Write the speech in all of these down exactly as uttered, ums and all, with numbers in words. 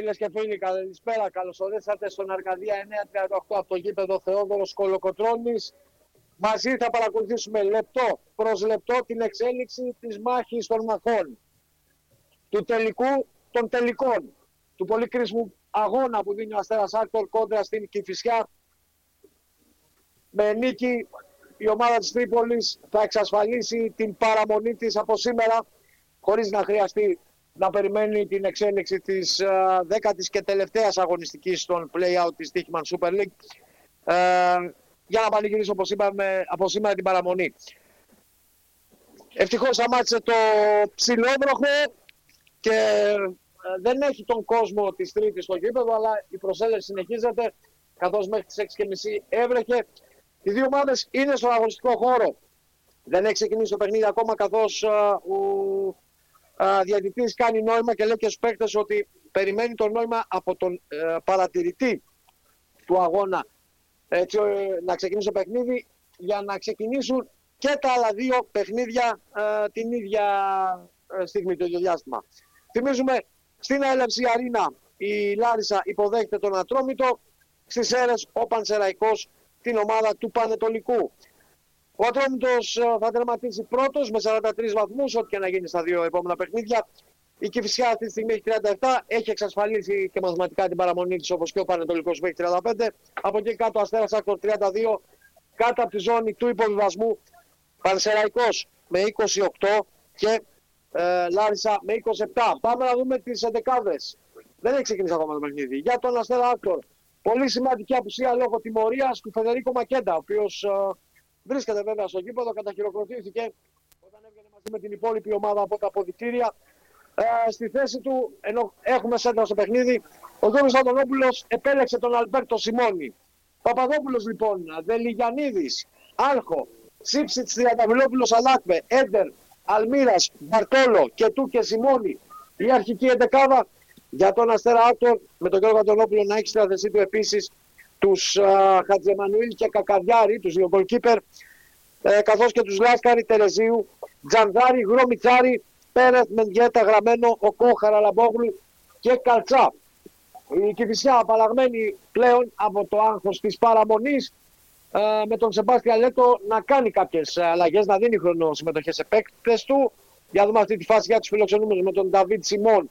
Φίλες και φίλοι, καλησπέρα. Καλώς ορίσατε στον Αρκαδία εννιακόσια τριάντα οκτώ από το γήπεδο Θεόδωρος Κολοκοτρώνης. Μαζί θα παρακολουθήσουμε λεπτό προς λεπτό την εξέλιξη της μάχης των μαχών. Του τελικού των τελικών. Του πολύ κρίσιμου αγώνα που δίνει ο Αστέρας Άκτορ κόντρα στην Κηφισιά. Με νίκη η ομάδα της Τρίπολης θα εξασφαλίσει την παραμονή της από σήμερα, χωρίς να χρειαστεί να περιμένει την εξέλιξη της uh, δέκατης και τελευταίας αγωνιστικής στον play-out της Τύχημαν Super League uh, για να πανηγυρίσει όπως είπαμε από σήμερα την παραμονή. Ευτυχώς σταμάτησε το ψηλόβροχο και uh, δεν έχει τον κόσμο της Τρίτης στο γήπεδο, αλλά η προσέλευση συνεχίζεται, καθώς μέχρι τις έξι και μισή έβρεχε. Οι δύο ομάδες είναι στον αγωνιστικό χώρο. Δεν έχει ξεκινήσει το παιχνίδι ακόμα, καθώς uh, ο Uh, διαιτητής κάνει νόημα και λέει και στους παίκτες ότι περιμένει το νόημα από τον uh, παρατηρητή του αγώνα, έτσι uh, να ξεκινήσει το παιχνίδι, για να ξεκινήσουν και τα άλλα δύο παιχνίδια uh, την ίδια uh, στιγμή, το ίδιο διάστημα. Θυμίζουμε, στην Έλευση Αρίνα η Λάρισα υποδέχεται τον Ατρόμητο, στις Σέρρες ο Πανσεραϊκός την ομάδα του Πανετολικού. Ο Ατρόμητος θα τερματίσει πρώτος με σαράντα τρεις βαθμούς, ό,τι και να γίνει στα δύο επόμενα παιχνίδια. Η Κηφισιά αυτή τη στιγμή έχει τριάντα επτά, έχει εξασφαλίσει και μαθηματικά την παραμονή της, όπως και ο Πανετολικός που έχει τριάντα πέντε. Από εκεί κάτω Αστέρας Άκτορ τριάντα δύο, κάτω από τη ζώνη του υποβιβασμού Πανσεραϊκός με είκοσι οκτώ και ε, Λάρισα με είκοσι επτά. Πάμε να δούμε τις εντεκάδες. Δεν έχει ξεκινήσει ακόμα το παιχνίδι. Για τον Αστέρα Άκτορ, πολύ σημαντική απουσία λόγω τιμωρίας του Φεδερίκο Μακέντα, ο οποίος ε, βρίσκεται βέβαια στο γήπεδο, καταχειροκροτήθηκε όταν έβγαινε μαζί με την υπόλοιπη ομάδα από τα αποδυτήρια. Ε, στη θέση του, ενώ έχουμε σέντρα στο παιχνίδι, ο Γιώργος Αντωνόπουλος επέλεξε τον Αλμπέρτο Σιμώνη. Παπαδόπουλος λοιπόν, Δελιγιαννίδης, Άλχο, Σίψιτς, Τριανταφυλόπουλος, Αλάκβε, Έντερ, Αλμύρας, Μπαρτόλο και Του και Σιμώνη. Η αρχική εντεκάδα για τον Αστέρα Άκτορ, με τον Γιώργο Αντωνόπουλο να έχει στη θέση του επίσης τους Χατζεμανουήλ και Κακαδιάρη, τους δύο γκολκίπερ, ε, καθώς και τους Λάσκαρη, Τερεζίου, Τζανδάρη, Γρομιτσάρη, Πέρεθ, Μεντιέτα, Γραμμένο, Οκό, Χαραλαμπόγλου και Καλτσά. Η Κηφισιά απαλλαγμένη πλέον από το άγχος της παραμονής, ε, με τον Σεμπάστια Λέτο να κάνει κάποιες αλλαγές, να δίνει χρόνο συμμετοχές σε παίκτες του. Για δούμε αυτή τη φάση για τους φιλοξενούμενους με τον Νταβίτ Σιμών.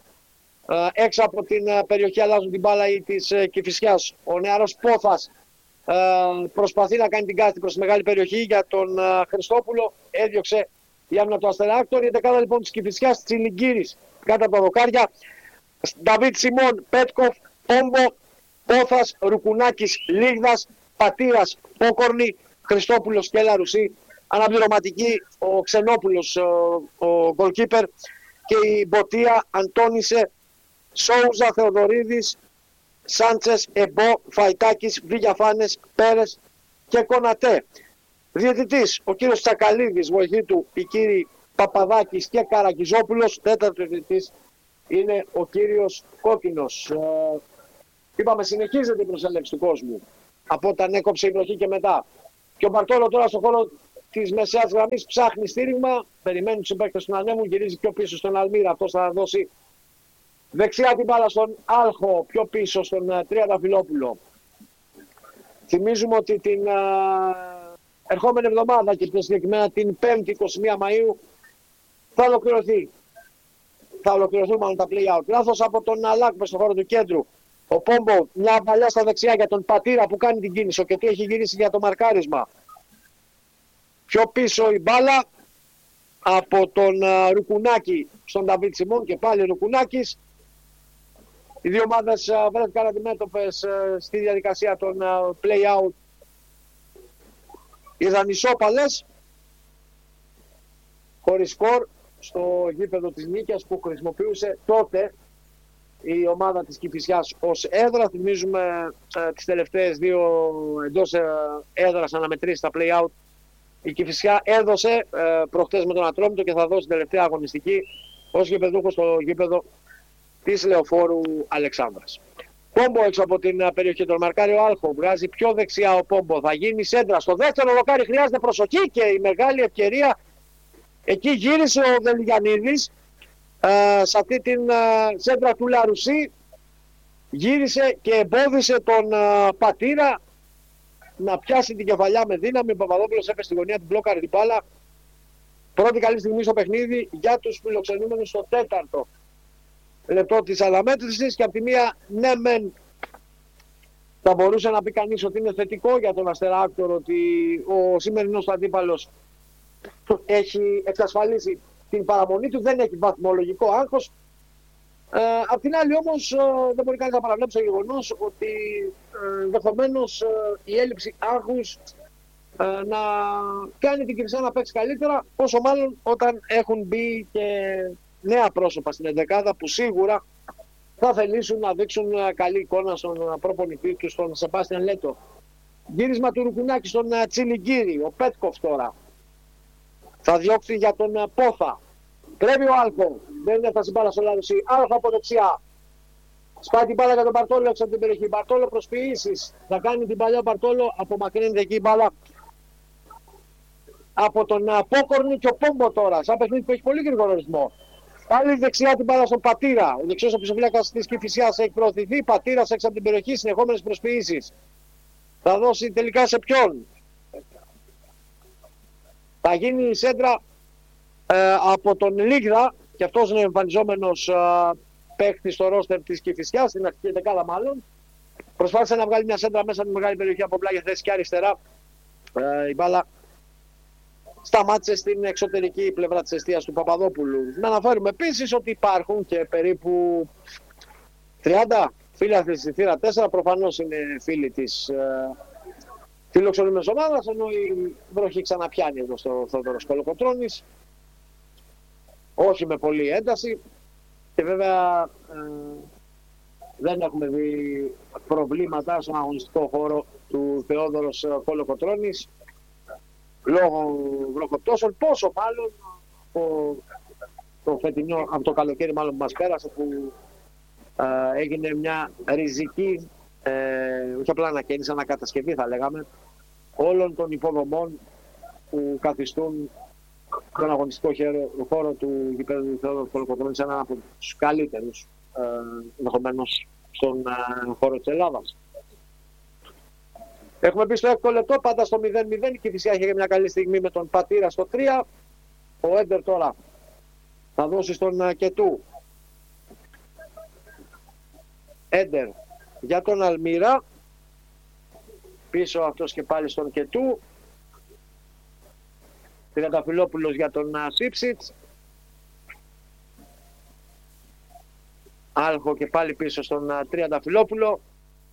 Έξω από την περιοχή αλλάζουν την μπάλα της Κηφισιάς. Ο νεαρός Πόθας προσπαθεί να κάνει την κάθετη προς τη μεγάλη περιοχή για τον Χριστόπουλο. Έδιωξε η άμυνα του Αστέρα Άκτορ. Η εντεκάδα λοιπόν της Κηφισιάς, Τσιλιγκύρης κάτω από τα δοκάρια. Νταβίτ Σιμών, Πέτκοφ, Πόμπο, Πόθας, Ρουκουνάκης, Λίγδας, Πατήρας, Πόκορνη, Χριστόπουλος και Λαρουσί. Αναπληρωματική ο Ξενόπουλος, ο, ο goalkeeper, και η Μποτία, Αντώνησε, Σόουζα, Θεοδωρίδης, Σάντσες, Εμπό, Φαϊτάκης, Βηγιαφάνες, Πέρες και Κονατέ. Διαιτητής ο κύριος Τσακαλίδης, βοηθή του οι κύριοι Παπαδάκης και Καρακιζόπουλος. Τέταρτος διαιτητής είναι ο κύριος Κόκκινος. Ε, είπαμε, συνεχίζεται η προσέλευση του κόσμου από όταν έκοψε η βροχή και μετά. Και ο Μπαρτόλο τώρα στον χώρο της μεσαίας γραμμής ψάχνει στήριγμα, περιμένει τους συμπαίκτες του να ανέβουν, γυρίζει πιο πίσω στον Αλμύρα. Αυτός θα δώσει δεξιά την μπάλα στον Άλχο, πιο πίσω στον uh, Τριανταφυλόπουλο. Θυμίζουμε ότι την uh, ερχόμενη εβδομάδα και πιο συγκεκριμένα την πέμπτη εικοστή πρώτη Μαΐου θα ολοκληρωθεί. Θα ολοκληρωθούν μάλλον τα play-out. Λάθος από τον Αλάκπε στον χώρο του κέντρου. Ο Πόμπο, μια παλιά στα δεξιά για τον Πατήρα που κάνει την κίνηση. Ο Κετή έχει γυρίσει για το μαρκάρισμα. Πιο πίσω η μπάλα από τον uh, Ρουκουνάκη στον Νταβίτ Σιμών και πάλι Ρουκουνάκης. Οι δύο ομάδες uh, βρέθηκαν αντιμέτωπες uh, στη διαδικασία των uh, play-out. Είδαν ισόπαλες, χωρίς σκορ, στο γήπεδο της Νίκαιας που χρησιμοποιούσε τότε η ομάδα της Κηφισιάς ως έδρα. Θυμίζουμε uh, τις τελευταίες δύο εντός uh, έδρας αναμετρήσεις στα play-out. Η Κηφισιά έδωσε ε, προχτές με τον Ατρόμητο και θα δώσει την τελευταία αγωνιστική ως γηπεδούχο στο γήπεδο της Λεωφόρου Αλεξάνδρας. Πόμπο έξω από την uh, περιοχή των Μαρκάριο Άλχο. Βγάζει πιο δεξιά ο Πόμπο. Θα γίνει σέντρα. Στο δεύτερο δοκάρι χρειάζεται προσοχή και η μεγάλη ευκαιρία. Εκεί γύρισε ο Δελιγιαννίδης ε, σε αυτή την uh, σέντρα του Λαρουσί. Γύρισε και εμπόδισε τον α, Πατήρα να πιάσει την κεφαλιά με δύναμη. Ο Παπαδόπουλος έπεσε στη γωνία, την μπλόκαρε την μπάλα. Πρώτη καλή στιγμή στο παιχνίδι για τους φιλοξενούμενους στο τέταρτο λεπτό της αναμέτρησης. Και από τη μία, ναι μεν, θα μπορούσε να πει κανείς ότι είναι θετικό για τον Αστεράκτορο ότι ο σημερινός αντίπαλος έχει εξασφαλίσει την παραμονή του, δεν έχει βαθμολογικό άγχος. Ε, απ' την άλλη όμως ε, δεν μπορεί κανείς να παραβλέψει το γεγονός ότι ε, ενδεχομένως ε, η έλλειψη άγχους ε, να κάνει την Κυφσιά να παίξει καλύτερα, όσο μάλλον όταν έχουν μπει και νέα πρόσωπα στην ενδεκάδα που σίγουρα θα θελήσουν να δείξουν καλή εικόνα στον προπονητή του, στον Σεπάστιαν Λέτο. Γύρισμα του Ρουκουνάκη στον Τσιλιγκύρη, ο Πέτκοφ τώρα θα διώξει για τον Πόθα. Πρέπει ο Άλκο, δεν έφτασε μπάλα στο λάδι. Άλκο από δεξιά. Σπάει την μπάλα για τον Μπαρτόλο έξω από την περιοχή. Μπαρτόλο προσποιήσεις. Θα κάνει την παλιά Μπαρτόλο, απομακρύνεται εκεί η μπάλα από τον Πόκορνη και ο Πόμπο τώρα. Σαν παιχνίδι που έχει πολύ γρήγορο ρυθμό. Πάλι δεξιά την μπάλα στον Πατήρα. Ο δεξιός οπισθοφύλακας της Κηφισιάς έχει προωθηθεί. Πατήρας έξω από την περιοχή, συνεχόμενες προσποιήσεις. Θα δώσει τελικά σε ποιον. Θα γίνει η σέντρα ε, από τον Λίγδα, και αυτός είναι εμφανιζόμενος ε, παίκτης στο ρόστερ της Κηφισιάς, στην αρχική δεκάδα μάλλον. Προσπάθησε να βγάλει μια σέντρα μέσα από τη μεγάλη περιοχή από πλάγια θέση και αριστερά. Ε, η μπάλα σταμάτησε στην εξωτερική πλευρά της εστίας του Παπαδόπουλου. Να αναφέρουμε επίσης ότι υπάρχουν και περίπου τριάντα φίλοι στη θύρα τέσσερα. Προφανώς είναι φίλοι της ε, φιλοξενούμενης ομάδας, ενώ η βροχή ξαναπιάνει εδώ στο Θόδωρος Κολοκοτρώνης. Όχι με πολλή ένταση. Και βέβαια ε, δεν έχουμε δει προβλήματα στον αγωνιστικό χώρο του Θεόδωρος Κολοκοτρώνης λόγω βροχοπτώσεων, πόσο μάλλον από το φετινό, από το καλοκαίρι μάλλον που μας πέρασε, που ε, έγινε μια ριζική, ε, όχι απλά ανακαίνιση, ανακατασκευή θα λέγαμε, όλων των υποδομών που καθιστούν τον αγωνιστικό χώρο του γηπέδου του Θεόδωρου Κολοκοτρώνης έναν από τους καλύτερους ε, ενδεχομένως στον ε, χώρο της Ελλάδας. Έχουμε μπει στο έκτο λεπτό, πάντα στο μηδέν μηδέν. Η Κηφισιά είχε μια καλή στιγμή με τον Πατήρα στο τρία. Ο Έντερ τώρα θα δώσει στον Κετού. Έντερ για τον Αλμύρα. Πίσω αυτός και πάλι στον Κετού. Τριανταφυλόπουλος για τον Σίψιτς. Άλχο και πάλι πίσω στον Τριανταφυλόπουλο.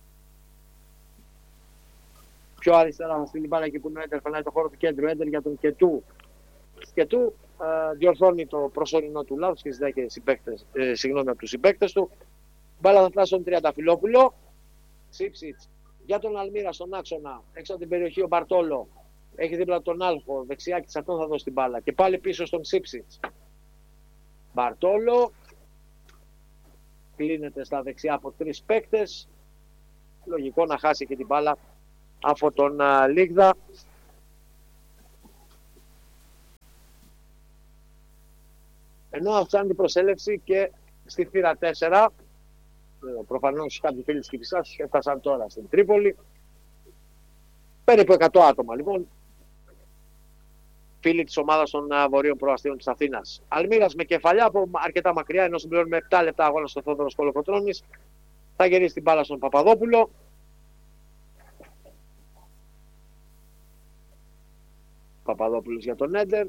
Πιο αριστερά θα στείλει μπάλα εκεί που είναι ο Έντερ, φανάει το χώρο του κέντρου. Έντερ για τον Κετού. Κετού ε, διορθώνει το προσωρινό του λάθος και ζητάει και συμπαίκτες, ε, συγγνώμη από τους συμπαίκτες του. Μπάλα θα φτάσει στον Τριανταφυλόπουλο. Σίψιτς για τον Αλμύρα στον άξονα. Έξω από την περιοχή ο Μπαρτόλο. Έχει δίπλα τον Άλχο. Δεξιά και σε αυτόν θα δώσει την μπάλα. Και πάλι πίσω στον Σίψιτς. Μπαρτόλο. Κλείνεται στα δεξιά από τρεις παίκτες. Λογικό να χάσει και την μπάλα από τον uh, Λίγδα. Ενώ αυξάνει την προσέλευση και στη θύρα τέσσερα. Προφανώς κάποιοι φίλοι της Κηφισιάς έφτασαν τώρα στην Τρίπολη. Περίπου εκατό άτομα λοιπόν. Φίλοι της ομάδας των uh, βορείων προαστίων της Αθήνας. Αλμύρας με κεφαλιά από αρκετά μακριά, ενώ συμπληρώνει με επτά λεπτά αγώνα στο Θόδωρος Κολοκοτρώνης. Θα γυρίσει την μπάλα στον Παπαδόπουλο. Παπαδόπουλος για τον Έντερ.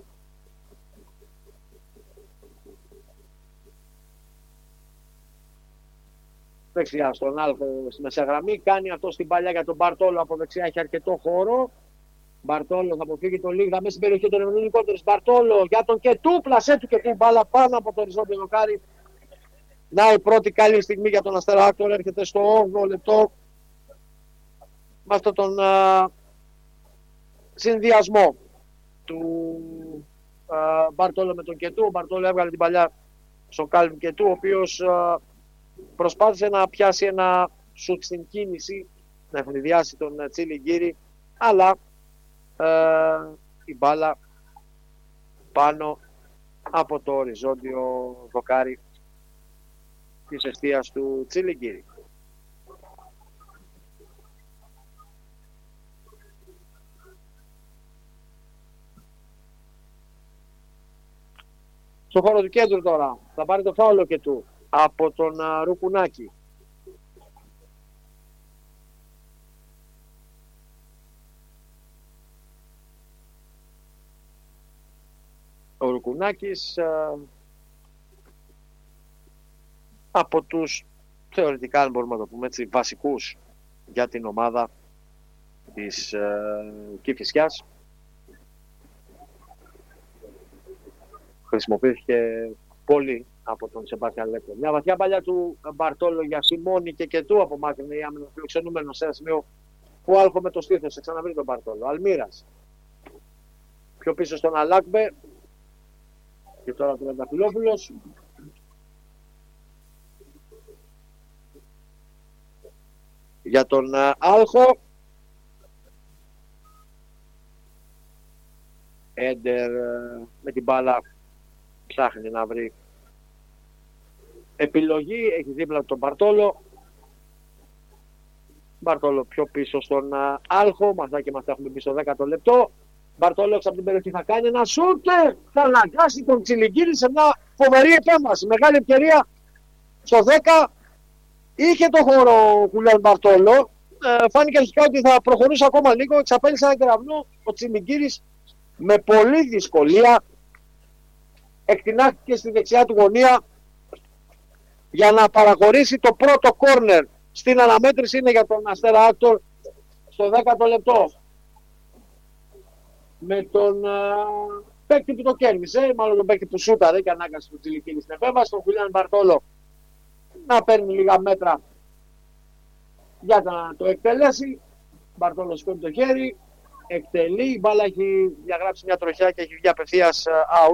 Δεξιά στον Άλφο στη μεσαία γραμμή. Κάνει αυτό στην παλιά για τον Μπαρτόλο από δεξιά. Έχει αρκετό χώρο. Μπαρτόλο θα αποφύγει τον Λίγδα μέσα στην περιοχή των Ελληνικών. Μπαρτόλο για τον Κετού. Πλασέ του Κετού. Μπάλα πάνω από το οριζόντιο δοκάρι. Να η πρώτη καλή στιγμή για τον Αστεράκτορο. Έρχεται στο όγδοο λεπτό. Με αυτόν τον α, συνδυασμό του α, Μπαρτόλο με τον Κετού. Ο Μπαρτόλο έβγαλε την παλιά στον Κάλβιν Κετού, ο οποίος α, προσπάθησε να πιάσει ένα σουτ στην κίνηση, να ευνηδιάσει τον Τσιλιγκύρη, αλλά α, η μπάλα πάνω από το οριζόντιο δοκάρι της εστίας του Τσιλιγκύρη. στο χώρο του κέντρου τώρα. Θα πάρει το φάουλο και του από τον α, Ρουκουνάκη. Ο Ρουκουνάκης α, από τους θεωρητικά, αν μπορούμε να το πούμε έτσι, βασικούς για την ομάδα της ε, Κηφισιάς. Χρησιμοποιήθηκε πολύ από τον Σεμπάστιαν Λέκτορ. Μια βαθιά παλιά του Μπαρτόλο για Σιμώνη και Κετού απομάκρυνε η άμυνα φιλοξενούμενο σε ένα σημείο που άλχο με το στήθος. Σε ξαναβρει τον Μπαρτόλο. Αλμύρας. Πιο πίσω στον Αλάκμπε. Και τώρα τον Ενταφυλόπουλος. Για τον uh, Άλχο. Έντερ uh, με την μπάλα ψάχνει να βρει επιλογή. Έχει δίπλα τον Μπαρτόλο. Μπαρτόλο πιο πίσω στον uh, Άλχο. Μαθά και μαθά έχουμε πίσω δέκατο λεπτό. Μπαρτόλο έξω από την περιοχή θα κάνει ένα σούτερ. Θα αναγκάσει τον Τσιλιγκύρη σε μια φοβερή επέμβαση. Μεγάλη ευκαιρία στο δέκα. Είχε το χώρο ο Χουλιάν Μπαρτόλο. Ε, φάνηκε αρχικά ότι θα προχωρούσε ακόμα λίγο. Εξαπέλυσε ένα κεραυνό. Ο Τσιμιγκύρης με πολλή δυσκολία εκτινάχθηκε στη δεξιά του γωνία για να παραχωρήσει το πρώτο κόρνερ. Στην αναμέτρηση είναι για τον Αστέρα Άκτορ στο δέκατο λεπτό. Με τον α, παίκτη που το κέρδισε, μάλλον τον παίκτη που σούταρε και ανάγκασε τον Τσιλιγκύρη στην επέμβαση, τον Χουλιάν Μπαρτόλο να παίρνει λίγα μέτρα για να το εκτελέσει. Μπαρτόλο σηκώνει το χέρι, εκτελεί, η μπάλα έχει διαγράψει μια τροχιά και έχει βγει απευθείας out.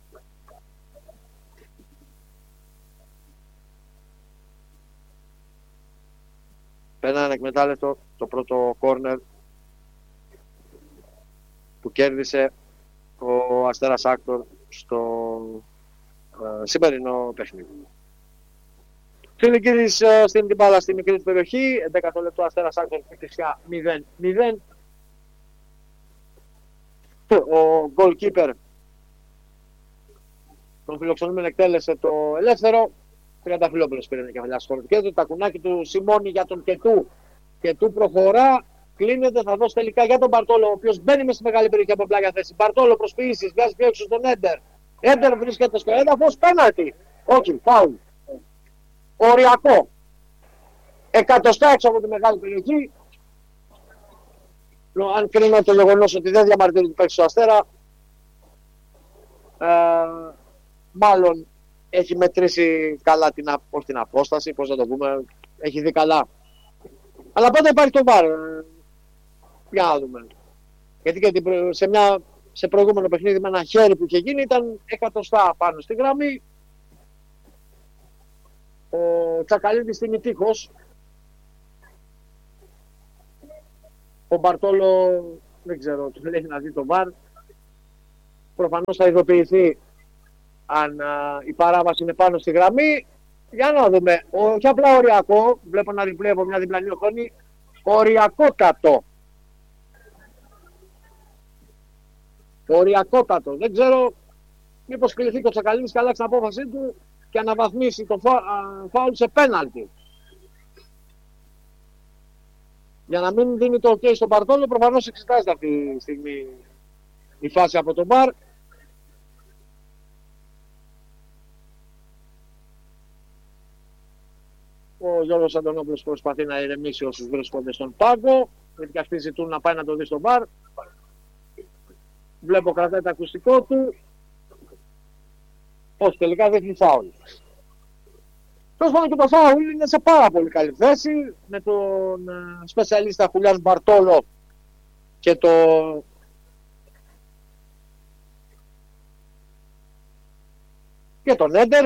Πέρα ανεκμετάλλευτο το πρώτο κόρνερ που κέρδισε ο Αστέρας Άκτορ στο ε, σημερινό παιχνίδι. Τσιλιγκύρης uh, στην την μπάλα στη μικρή του περιοχή. έντεκα λεπτό Αστέρας Άκτορ φυσικά μηδέν μηδέν. Ο goalkeeper τον φιλοξενούμενο εκτέλεσε το ελεύθερο. Τριανταφυλόπουλος πήρε μια κεφαλιά στο χώρο του κέντρου. Τα κουνάκι του Σιμώνη για τον Κετού. Κετού προχωρά. Κλείνεται, θα δώσει τελικά για τον Μπαρτόλο, ο οποίος μπαίνει μέσα στη μεγάλη περιοχή από πλάγια θέση. Μπαρτόλο προσποιήσεις, βγάζει πιο έξω στον Έντερ. Έντερ βρίσκεται στο έδαφος, πέναλτι. Όχι, φάουλ. Οριακό. Εκατοστά έξω από τη μεγάλη περιοχή. Αν κρίνω το γεγονός ότι δεν διαμαρτύρει του παίκτη στο Αστέρα, ε, μάλλον έχει μετρήσει καλά την, όχι την απόσταση, πώς να το πούμε, έχει δει καλά. Αλλά πάντα υπάρχει το βάρ. Για να δούμε. Γιατί και σε, μια, σε προηγούμενο παιχνίδι με ένα χέρι που είχε γίνει ήταν εκατοστά πάνω στη γραμμή. Ο Τσακαλίδης είναι τείχος. Ο Μπαρτόλο δεν ξέρω, του λέει να δει το βάρ. Προφανώς θα ειδοποιηθεί αν α, η παράβαση είναι πάνω στη γραμμή. Για να δούμε. Όχι απλά οριακό. Βλέπω να replay από μια διπλανή οθόνη. Οριακότατο. Οριακότατο. Δεν ξέρω μήπως κληθεί και ο Τσακαλίδης και αλλάξει την απόφασή του και αναβαθμίσει το φα... φάουλ σε πέναλτι. Για να μην δίνει το ok στον Μπαρτόλο, προφανώς εξετάζεται αυτή τη στιγμή η φάση από τον Μπαρ. Ο Γιώργος Αντωνόπουλος προσπαθεί να ηρεμήσει όσους βρίσκονται στον πάγκο, γιατί και αυτοί ζητούν να πάει να το δει στον Μπαρ. Βλέπω κρατάει το ακουστικό του. Όχι, τελικά δείχνει φάουλ. Τέλος πάντων και το φάουλ είναι σε πάρα πολύ καλή θέση, με τον uh, σπεσιαλίστα Χουλιάν Μπαρτόλο και το και τον Έντερ.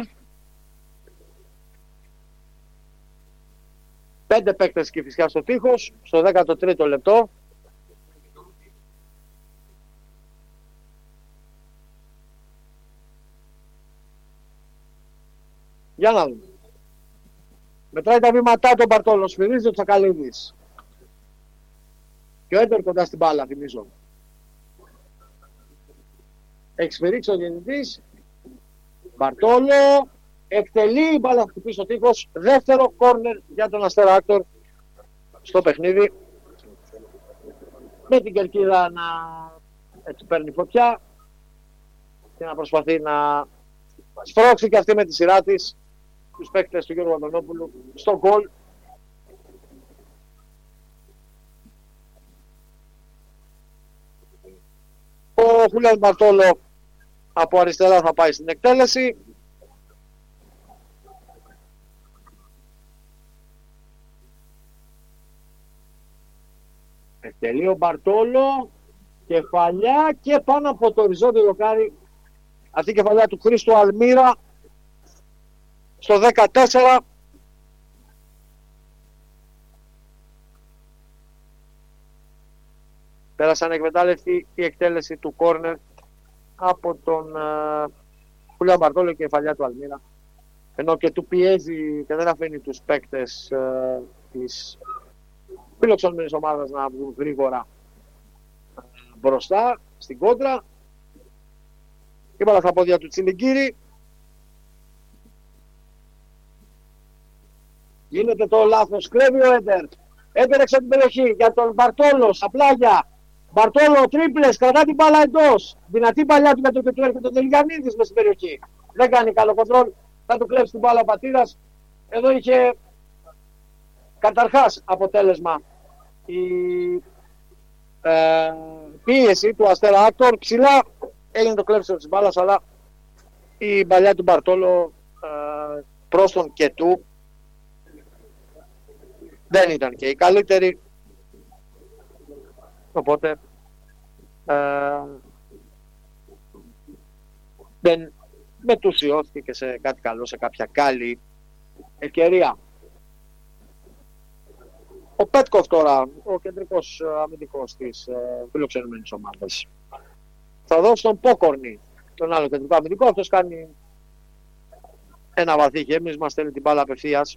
Πέντε παίκτες και φυσικά στο τείχος, στο δέκατο τρίτο λεπτό. Για να δούμε. Μετράει τα βήματά του ο Μπαρτόλο, σφυρίζει ο Τσακαλίδης. Και ο Έντερ κοντά στην μπάλα, θυμίζω. Έχει σφυρίξει ο διαιτητής. Μπαρτόλο εκτελεί, η μπάλα χτυπεί στο τείχος. Δεύτερο κόρνερ για τον Αστέρα Άκτορ στο παιχνίδι. Με την κερκίδα να έτσι παίρνει φωτιά και να προσπαθεί να σπρώξει και αυτή με τη σειρά της τους παίκτες του Γιώργου Αντωνόπουλου στο γκολ. Ο Χούλιαν Μπαρτόλο από αριστερά θα πάει στην εκτέλεση. Εκτελεί ο Μπαρτόλο, κεφαλιά και πάνω από το οριζόντιο δοκάρι αυτή η κεφαλιά του Χρήστου Αλμύρα στο δεκατέσσερα. Πέρασε ανεκμετάλλευτη η εκτέλεση του κόρνερ από τον Χούλιαν Μπαρτόλο και κεφαλιά του Αλμύρα, ενώ και του πιέζει και δεν αφήνει τους παίκτες uh, της φιλοξενούμενης ομάδας να βγουν γρήγορα uh, μπροστά στην κόντρα. Η μπάλα στα πόδια του Τσιλιγκύρη. Γίνεται το λάθος, κλέβει ο Έντερ. Έντερ έξω την περιοχή για τον Μπαρτόλο στα πλάγια. Μπαρτόλο τρίπλες, κρατά την μπάλα εντός. Δυνατή παλιά του με το και του έρχεται ο Τελιγανίδης μες στην περιοχή. Δεν κάνει καλό κοντρόλ, θα του κλέψει την μπάλα ο Πατήρας. Εδώ είχε καταρχάς αποτέλεσμα η ε, πίεση του Αστέρα Άκτορ. Ψηλά έγινε το κλέψιμο της μπάλας, αλλά η παλιά του Μπαρτόλο ε, προς τον Κετού δεν ήταν και η καλύτερη. Οπότε ε, δεν μετουσιώθηκε και σε κάτι καλό, σε κάποια καλή ευκαιρία. Ο Πέτκοφ τώρα, ο κεντρικός αμυντικός της ε, φιλοξενούμενης ομάδας, θα δώσει τον Πόκορνη, τον άλλο κεντρικό αμυντικό. Αυτός κάνει ένα βαθύ γέμισμα, στέλνει την μπάλα απευθείας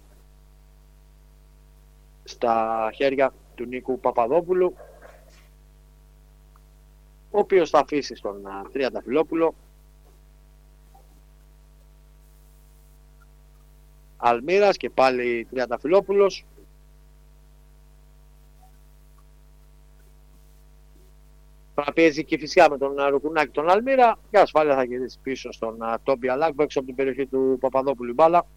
στα χέρια του Νίκου Παπαδόπουλου, ο οποίος θα αφήσει στον Τριανταφυλόπουλο. Αλμύρας και πάλι Τριανταφυλόπουλος. Θα πιέζει και φυσικά με τον Ρουκουνάκη τον Αλμύρα. Για ασφάλεια θα γυρίσει πίσω στον Τόμπι Αλάκμπε έξω από την περιοχή του Παπαδόπουλου μπάλα.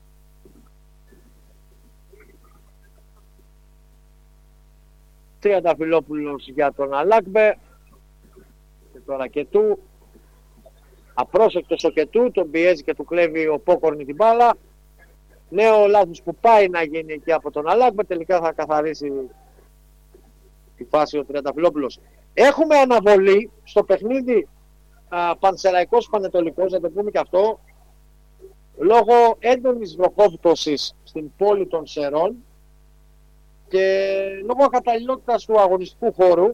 Τριανταφυλόπουλος για τον Αλάκμπε. Και τώρα Κετού. Απρόσεκτος ο Κετού, τον πιέζει και του κλέβει ο Πόκορνη την μπάλα. Νέο λάθος που πάει να γίνει εκεί από τον Αλάκμπε. Τελικά θα καθαρίσει τη φάση ο Τριανταφυλόπουλος. Έχουμε αναβολή στο παιχνίδι Πανσεραϊκός Πανετολικός, να το πούμε και αυτό, λόγω έντονης βροχόπτωσης στην πόλη των Σερών και λόγω ακαταλληλότητας του αγωνιστικού χώρου.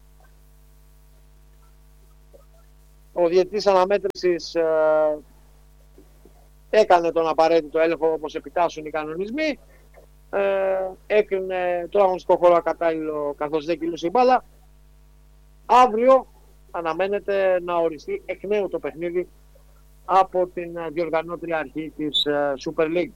Ο διαιτητής αναμέτρησης ε, έκανε τον απαραίτητο έλεγχο όπως επιτάσσουν οι κανονισμοί, ε, έκρινε το αγωνιστικό χώρο ακατάλληλο καθώς δεν κυλούσε η μπάλα. Αύριο αναμένεται να οριστεί εκ νέου το παιχνίδι από την διοργανώτρια αρχή της Super League.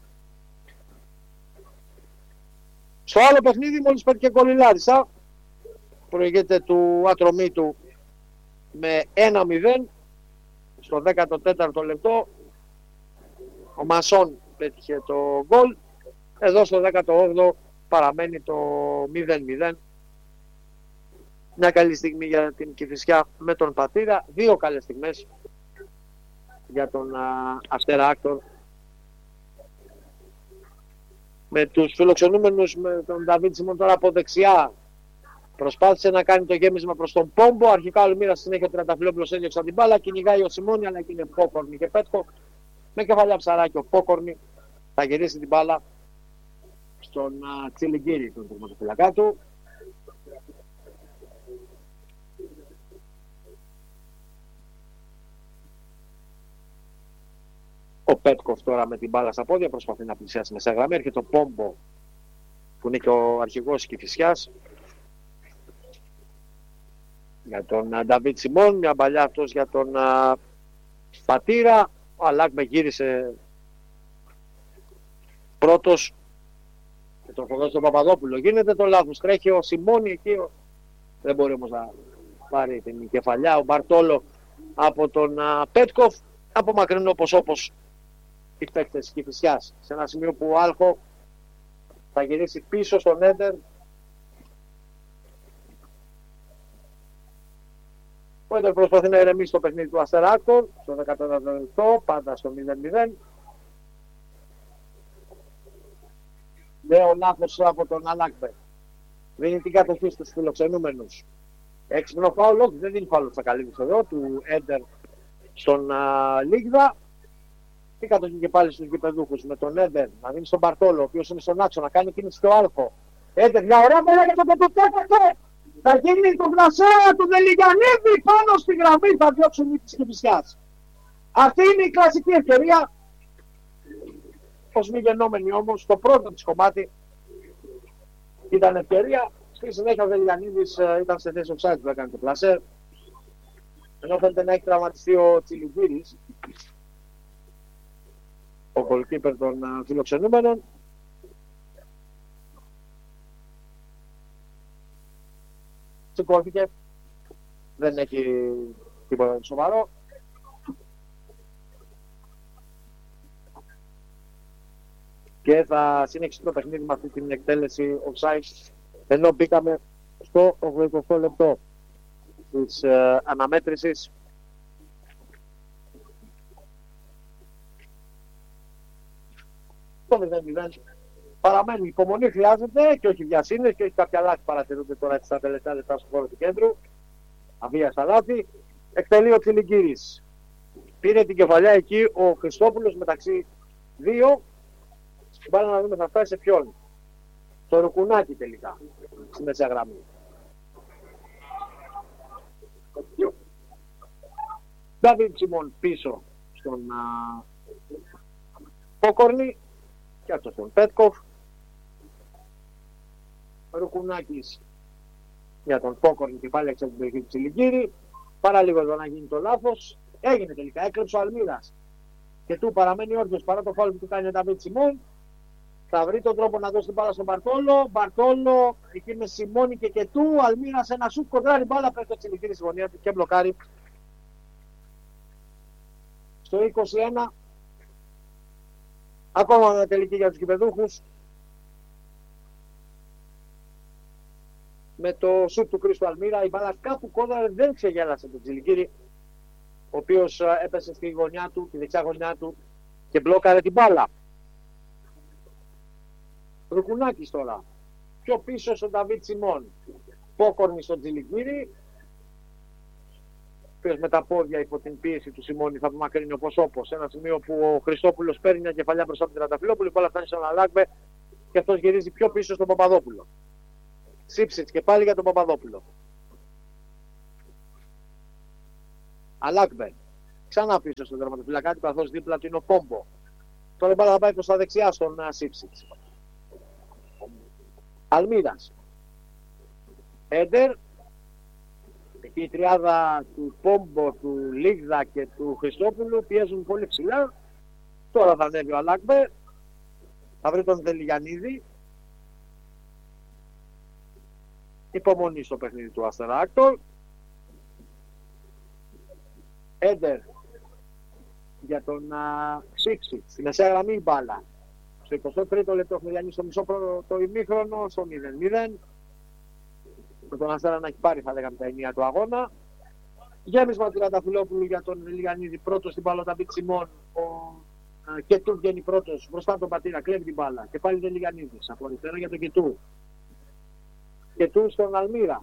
Στο άλλο παιχνίδι μόλις πέτυχε γκολ η Λάρισα, προηγείται του Ατρομήτου με ένα μηδέν στο δέκατο τέταρτο λεπτό. Ο Μασόν πέτυχε το γκολ. Εδώ στο δέκατο όγδοο παραμένει το μηδέν μηδέν. Μια καλή στιγμή για την Κηφισιά με τον Πατήρα. Δύο καλές στιγμές για τον α, Αστέρα Άκτορ. Με τους φιλοξενούμενους, με τον Νταβίτ Σιμών τώρα από δεξιά. Προσπάθησε να κάνει το γέμισμα προς τον Πόμπο. Αρχικά ο Λμύρας συνέχεια ο Τριανταφυλόπουλος έδιωξε την μπάλα. Κυνηγάει ο Σιμώνη, αλλά και είναι Πόκορνη και Πέτκο. Με κεφαλιά ψαράκι ο Πόκορνη θα γυρίσει την μπάλα στον Τσιλιγκύρη, τον τερματοφυλακά του. Ο Πέτκοφ τώρα με την μπάλα στα πόδια προσπαθεί να πλησιάσει μέσα γραμμή. Έρχεται ο Πόμπο που είναι και ο αρχηγός της Κηφισιάς για τον Νταβίτ Σιμών. Μια παλιά αυτός για τον α, Πατήρα. Ο Αλάκμπε γύρισε πρώτος και τον φοβόταν στον Παπαδόπουλο. Γίνεται το λάθος. Τρέχει ο Σιμώνη εκεί. Δεν μπορεί όμως να πάρει την κεφαλιά. Ο Μπαρτόλο από τον α, Πέτκοφ. Απομακρύνει όπως όπως οι παίκτες Κηφισιάς. Σε ένα σημείο που ο Άλχο θα γυρίσει πίσω στον Έντερ. Ο Έντερ προσπαθεί να ηρεμήσει το παιχνίδι του Αστέρα Άκτορ. Στο δεκατέταρτο λεπτό, πάντα στο μηδέν μηδέν. Νέο λάθος από τον Αλάκμπε. Δίνει την κατοχή στους φιλοξενούμενους. Έξυπνο φάουλ, όχι, δεν δίνει φάουλ στα καλύβους εδώ, του Έντερ στον α, Λίγδα. Και κατοχή και πάλι στους γηπεδούχους με τον Έντερ να δίνει στον Μπαρτόλο, ο οποίος είναι στον άξονα, κάνει κίνηση στο Άλχο. Έντερ, μια ωραία μέρα για το πετουτέκατο. Θα γίνει το γνασέα του Δελιγιανίδη πάνω στη γραμμή, θα διώξουν οι της Κηφισιάς. Αυτή είναι η κλασική ευκαιρία. Ως μη γεννόμενη όμως, το πρώτο της κομμάτι ήταν ευκαιρία. Στη συνέχεια ο Δελιγιανίδης ήταν σε θέση offside που έκανε το πλασέ. Ενώ φαίνεται να έχει τραυματιστεί ο Τσιλιγκύρης, ο goalkeeper των φιλοξενούμενων. Σηκώθηκε. Δεν έχει τίποτα σοβαρό. Και θα συνεχίσει το παιχνίδι με αυτή την εκτέλεση offside, ενώ μπήκαμε στο ογδοηκοοκτώ λεπτό της ε, αναμέτρησης. Το μηδέν μηδέν παραμένει. Υπομονή χρειάζεται και όχι βιασύνες και όχι κάποια λάθη παρατηρούνται τώρα στα τελευταία λεπτά στο χώρο του κέντρου. Αβίαστα λάθη. Εκτελεί ο Τσιλιγκύρης. Πήρε την κεφαλιά εκεί ο Χριστόπουλος μεταξύ δύο. Πάμε να δούμε θα φτάσει σε ποιον. Το Ρουκουνάκι τελικά. Στη μεσαία γραμμή. Ντάβιντ Σιμών πίσω στον Πόκορνη και αυτό στον Πέτκοφ. Ρουκουνάκης για τον Πόκορνη και πάλι έξω από την περιοχή του Τσιλιγκύρη. Παρά λίγο εδώ να γίνει το λάθος. Έγινε τελικά. Έκλεψε ο Αλμίδας. Και του παραμένει όρθιος παρά το φάουλ που του κάνει ο Ντάβιντ Σιμών. Θα βρει τον τρόπο να δώσει την μπάλα στον Μπαρτόλο. Μπαρτόλο εκεί με Σιμώνη και και του. Αλμύρα σε ένα σουτ κοντράρει μπάλα. Πέφτει το Τσιλιγκύρη στη γωνία του και μπλοκάρει. Στο είκοσι ένα. Ακόμα μια τελική για τους γηπεδούχους. Με το σουτ του Κρίστου Αλμύρα. Η μπάλα κάπου κόντρα δεν ξεγέλασε τον Τσιλιγκύρη, ο οποίος έπεσε στη γωνιά του, τη δεξιά γωνιά του και μπλόκαρε την μπάλα. Ρουκουνάκης τώρα. Πιο πίσω στον Νταβίτ Σιμών. Πόκορνη στον Τσιλιγκύρη. Ο οποίος με τα πόδια υπό την πίεση του Σιμώνη θα απομακρύνει όπως όπως. Ένα σημείο που ο Χριστόπουλος παίρνει μια κεφαλιά μπροστά από την Τριανταφυλόπουλο. Η μπάλα φτάνει στον Αλάκμπε και αυτός γυρίζει πιο πίσω στον Παπαδόπουλο. Σίψιτς και πάλι για τον Παπαδόπουλο. Αλάκμπε. Ξανά πίσω στον τερματοφυλακάτη καθώς δίπλα του είναι ο Πόμπο. Τώρα η μπάλα θα πάει προς τα δεξιά στον Σίψιτς. Αλμίδας. Έντερ. Εκεί η τριάδα του Πόμπο, του Λίγδα και του Χριστόπουλου πιέζουν πολύ ψηλά. Τώρα θα ανέβει ο Αλάκμπε. Θα βρει τον Δελιγιανίδη. Υπομονή στο παιχνίδι του Αστέρα Άκτορ. Έντερ για τον Σίξιτ. Στη μεσαία γραμμή η μπάλα. Στο εικοστό τρίτο λεπτό έχουμε διανύσει στο μισό πρώτο ημίχρονο, στο μηδέν μηδέν. Με τον Αστέρα να έχει πάρει, θα λέγαμε, τα ενία του αγώνα. Γέμισμα του Τριανταφυλόπουλου για τον Λιγανίδη. Πρώτος στην μπάλα, Νταβίτ Σιμών. Ο... Και του βγαίνει πρώτος μπροστά από τον Πατήρα, κλέβει την μπάλα. Και πάλι δεν Λιγανίδης. Από αριστερά για τον Κετού. Κετού στον Αλμύρα.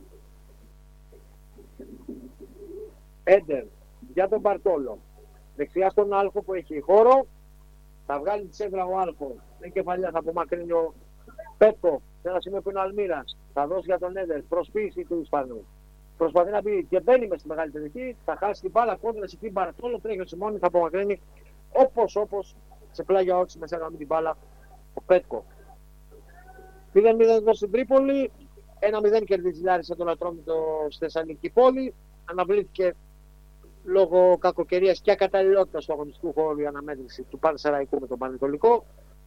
Έντερ για τον Μπαρτόλο. Δεξιά στον Άλχο που έχει χώρο. Θα βγάλει τη σέντρα ο Άλχο. Με κεφαλιά θα απομακρύνει ο Πέτκο. Σε ένα σημείο που είναι ο Αλμύρας. Θα δώσει για τον Έντερ. Προσποίηση του Ισπανού. Προσπαθεί να μπει και μπαίνει μες στη μεγάλη περιοχή. Θα χάσει την μπάλα κόντρα σε την Μπαρτόλο. Τρέχει ο Σιμώνη. Θα απομακρύνει όπως όπως σε πλάγια όξη μέσα να μην την μπάλα ο Πέτκο. μηδέν μηδέn εδώ στην Τρίπολη. ένα μηδέν κερδίζει Λάρισα τον Ατρόμητο στη Θεσσαλονίκη πόλη. Αναβλήθηκε λόγω κακοκαιρίας και ακαταλληλότητας του αγωνιστικού χώρου η αναμέτρηση του Πανσεραϊκού με τον Πανετολικό.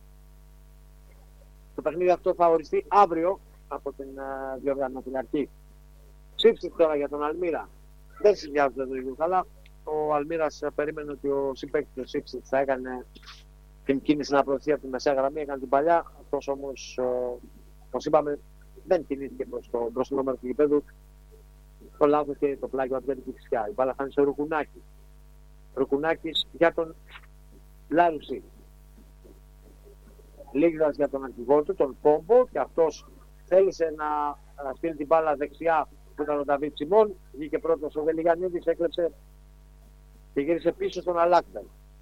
Το παιχνίδι αυτό θα οριστεί αύριο από την uh, διοργανωτική αρχή. Ψήφισε τώρα για τον Αλμύρα. Δεν συνδυάζονται το ίδιο καλά. Ο Αλμύρας περίμενε ότι ο συμπαίκτης του Σίψιτ θα έκανε την κίνηση να προωθεί από τη μεσαία γραμμή, έκανε την παλιά. Αυτός όμως, όπως είπαμε, δεν κινήθηκε προς το μπροστινό μέρος του γηπέδου. Το λάθος και το πλάγιο Ατλέτικη φυσικά. Η μπάλα θα είναι σε Ρουκουνάκη. Ρουκουνάκης για τον Λάρουσι. Λίγδας για τον αρχηγό του, τον Πόμπο, και αυτός θέλησε να στείλει την μπάλα δεξιά που ήταν ο Νταβίτ Σιμών. Βγήκε πρώτος ο Βελιγιαννίδης, έκλεψε και γύρισε πίσω στον Αλάκμπερ.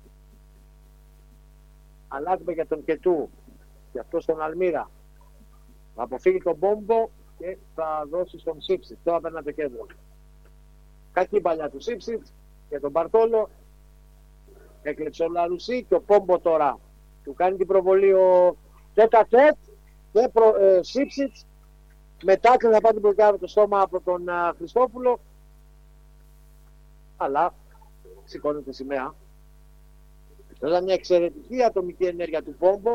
Αλάκμπερ για τον Κετού, και αυτό στον Αλμύρα. Θα αποφύγει τον Πόμπο και θα δώσει στον Σίψιτ. Τώρα παίρνει το κέντρο. Κακή παλιά του Σίψιτ για τον Μπαρτόλο. Έκλεψε ο Λαρουσί και ο Πόμπο τώρα του κάνει την προβολή ο Τέτα-Τέτ και προ, ε, Σίψιτ. Μετά και θα πάει την προκειάβει το στόμα από τον α, Χριστόπουλο. Αλλά σηκώνεται σημαία. Τώρα μια εξαιρετική ατομική ενέργεια του Πόμπο,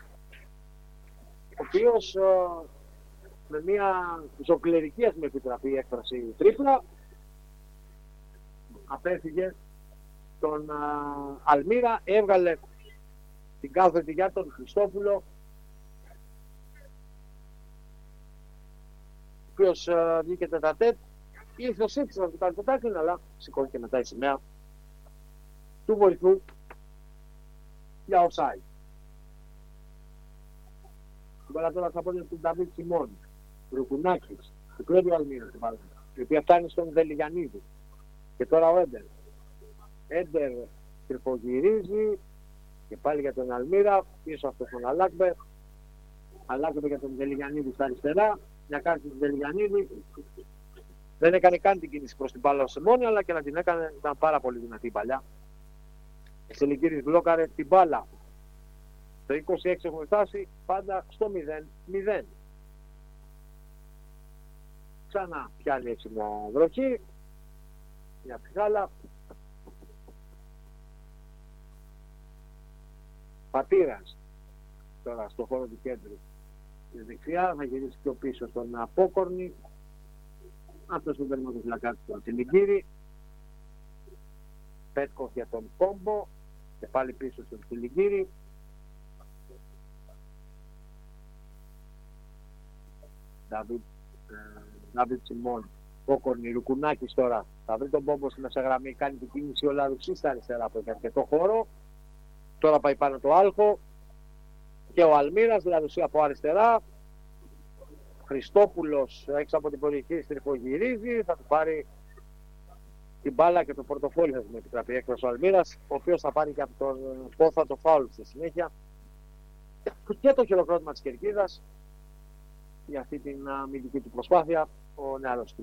ο οποίος α, με μια ζωκλερική, ας με επιτραπεί η έκφραση, τρίπλα απέφυγε τον α, Αλμύρα, έβγαλε την κάθετη για τον Χριστόπουλο, ο οποίος α, βγήκε τετατέτ. Ήρθε ο Σίψιτ να του κάνει το τάκλιν, αλλά σηκώθηκε μετά η σημαία του βοηθού για offside. Την μπάλα τώρα στα πόδια του Νταβίτ Σιμών, Ρουκουνάκης, του κλέβει ο Αλμύρα την μπάλα, η οποία φτάνει στον Βελιγιαννίδη. Και τώρα ο Έντερ. Έντερ τρυπογυρίζει και πάλι για τον Αλμύρα, πίσω από τον Αλάκμπερ. Αλάκμπερ για τον Βελιγιαννίδη στα αριστερά, μια κάρτα του Βελιγιαννίδη. Δεν έκανε καν την κίνηση προς την μπάλα ο Σιμώνη, αλλά και να την έκανε, ήταν πάρα πολύ δυνατή η παλιά. Ο Σελικύρης μπλόκαρε την μπάλα. Το είκοσι έξι έχουμε φτάσει πάντα στο μηδέν μηδέν. Ξανά πιάνει έτσι μια βροχή, μια ψυχάλα. Πατήρας τώρα στο χώρο του κέντρου. Στη δεξιά θα γυρίσει πιο πίσω στον Απόκορνη. Αυτός που παίρνει το φυλακάτι του Τσιλιγκύρη. Πέτκοφ για τον Πόμπο και πάλι πίσω στον Τσιλιγκύρη. Νταβίτ Σιμών, Πόκορνη, Ρουκουνάκης τώρα. Θα βρει τον Πόμπο στη μεσαγραμμή, κάνει την κίνηση ο Λαρουσί στα αριστερά που έχει αρκετό χώρο. Τώρα πάει πάνω το Άλχο και ο Αλμύρας, Λαρουσί από αριστερά. Χριστόπουλος έξω από την περιοχή στριφογυρίζει, θα του πάρει την μπάλα και το πορτοφόλι, θα με επιτραπεί έκφραση ο Αλμύρας, ο οποίος θα πάρει και από τον Πόθα το φάουλ στη συνέχεια και το χειροκρότημα της κερκίδας για αυτή την αμυντική του προσπάθεια ο νεαρός.